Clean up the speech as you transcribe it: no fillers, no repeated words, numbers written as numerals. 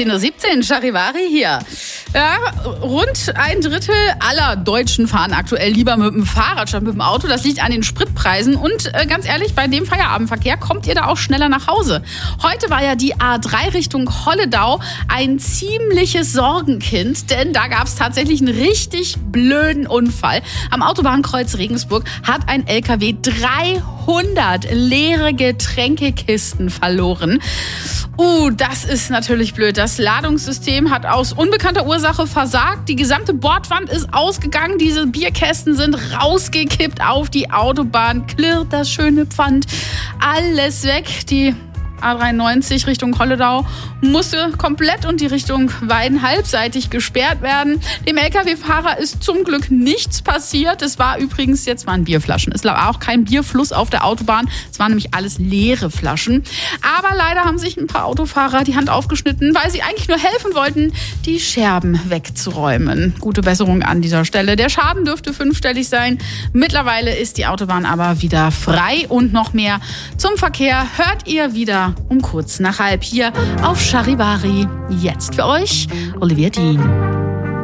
10:17 Uhr, Charivari hier. Ja, rund ein Drittel aller Deutschen fahren aktuell lieber mit dem Fahrrad statt mit dem Auto. Das liegt an den Spritpreisen. Und ganz ehrlich, bei dem Feierabendverkehr kommt ihr da auch schneller nach Hause. Heute war ja die A3 Richtung Holledau ein ziemliches Sorgenkind, denn da gab es tatsächlich einen richtig blöden Unfall. Am Autobahnkreuz Regensburg hat ein LKW 300 leere Getränkekisten verloren. Das ist natürlich blöd. Das Ladungssystem hat aus unbekannter Ursache versagt. Die gesamte Bordwand ist ausgegangen. Diese Bierkästen sind rausgekippt auf die Autobahn. Klirrt das schöne Pfand. Alles weg. Die A93 Richtung Holledau musste komplett und die Richtung Weiden halbseitig gesperrt werden. Dem LKW-Fahrer ist zum Glück nichts passiert. Es war übrigens, jetzt waren Bierflaschen. Es war auch kein Bierfluss auf der Autobahn. Es waren nämlich alles leere Flaschen. Aber leider haben sich ein paar Autofahrer die Hand aufgeschnitten, weil sie eigentlich nur helfen wollten, die Scherben wegzuräumen. Gute Besserung an dieser Stelle. Der Schaden dürfte 5-stellig sein. Mittlerweile ist die Autobahn aber wieder frei und noch mehr zum Verkehr hört ihr wieder um kurz nach halb hier auf Charivari. Jetzt für euch Olivia Dean.